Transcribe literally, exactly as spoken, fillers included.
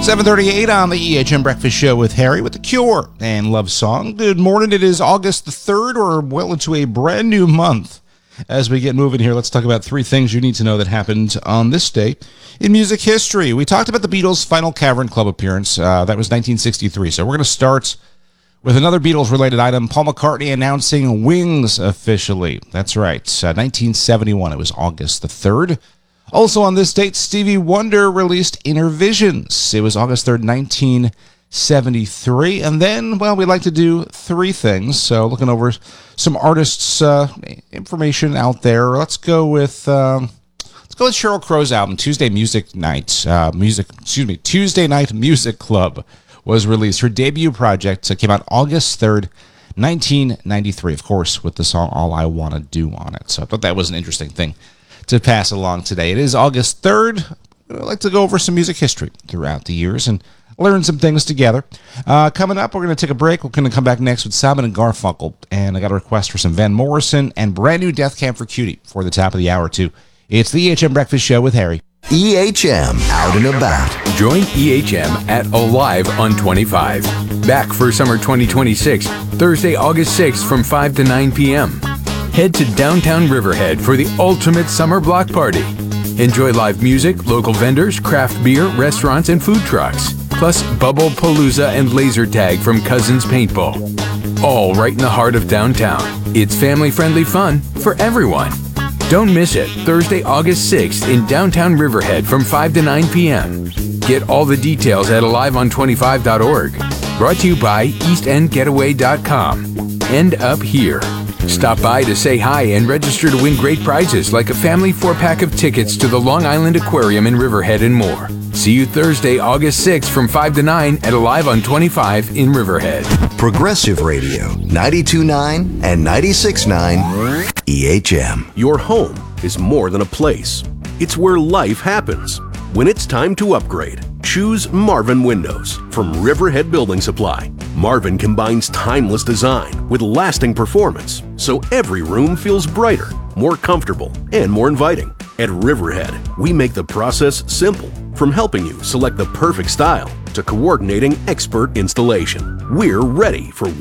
seven thirty-eight on the E H M Breakfast Show with Harry with The Cure and Love Song. Good morning. It is August the third. We're well into a brand new month. As we get moving here, let's talk about three things you need to know that happened on this day in music history. We talked about the Beatles' final Cavern Club appearance. Uh, that was nineteen sixty-three. So we're going to start with another Beatles-related item, Paul McCartney announcing Wings officially. That's right, uh, nineteen seventy-one. It was August the third. Also on this date, Stevie Wonder released Inner Visions. It was August third, nineteen seventy-three. And then, well, we like to do three things. So looking over some artists' uh, information out there. Let's go with um, let's go with Sheryl Crow's album, Tuesday Music Night. Uh, music, excuse me, Tuesday Night Music Club was released. Her debut project uh, came out August third, nineteen ninety-three. Of course, with the song All I Wanna Do on it. So I thought that was an interesting thing to pass along today. It is August third. I'd like to go over some music history throughout the years and learn some things together. Uh, coming up, we're going to take a break. We're going to come back next with Simon and Garfunkel. And I got a request for some Van Morrison and brand new Death Camp for Cutie for the top of the hour, too. It's the E H M Breakfast Show with Harry. E H M Out and About. Join E H M at Alive on twenty-five. Back for summer twenty twenty-six, Thursday, August sixth from five to nine p.m. Head to downtown Riverhead for the ultimate summer block party. Enjoy live music, local vendors, craft beer, restaurants, and food trucks. Plus Bubble Palooza and laser tag from Cousins Paintball. All right in the heart of downtown. It's family-friendly fun for everyone. Don't miss it, Thursday, August sixth in downtown Riverhead from five to nine p.m. Get all the details at alive on twenty-five dot org. Brought to you by east end getaway dot com. End up here. Stop by to say hi and register to win great prizes like a family four-pack of tickets to the Long Island Aquarium in Riverhead and more. See you Thursday, August sixth from five to nine at Alive on twenty-five in Riverhead. Progressive Radio, ninety-two point nine and ninety-six point nine E H M. Your home is more than a place. It's where life happens. When it's time to upgrade, choose Marvin Windows from Riverhead Building Supply. Marvin combines timeless design with lasting performance, so every room feels brighter, more comfortable, and more inviting. At Riverhead, we make the process simple, from helping you select the perfect style to coordinating expert installation. We're ready for